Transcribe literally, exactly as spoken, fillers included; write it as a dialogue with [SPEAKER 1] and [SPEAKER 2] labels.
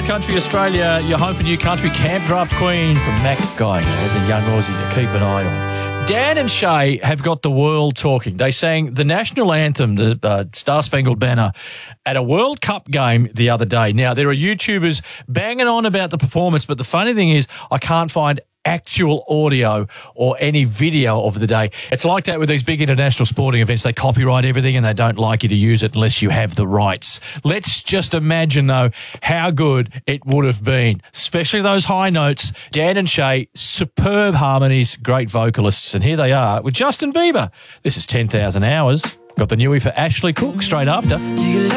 [SPEAKER 1] Country Australia, your home for new country, Camp Draft Queen from Mac Geiger as a young Aussie to keep an eye on. Dan and Shay have got the world talking. They sang the national anthem, the uh, Star Spangled Banner, at a World Cup game the other day. Now, there are YouTubers banging on about the performance, but the funny thing is I can't find actual audio or any video of the day. It's like that with these big international sporting events. They copyright everything and they don't like you to use it unless you have the rights. Let's just imagine, though, how good it would have been, especially those high notes. Dan and Shay, superb harmonies, great vocalists, and here they are with Justin Bieber. This is ten thousand hours. Got the newie for Ashley Cook straight after.